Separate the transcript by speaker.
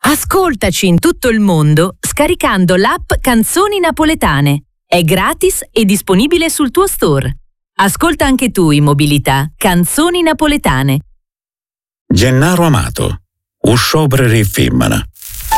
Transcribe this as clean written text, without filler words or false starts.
Speaker 1: Ascoltaci in tutto il mondo scaricando l'app Canzoni Napoletane. È gratis e disponibile sul tuo store. Ascolta anche tu in mobilità Canzoni Napoletane.
Speaker 2: Gennaro Amato, un sciopero femmina.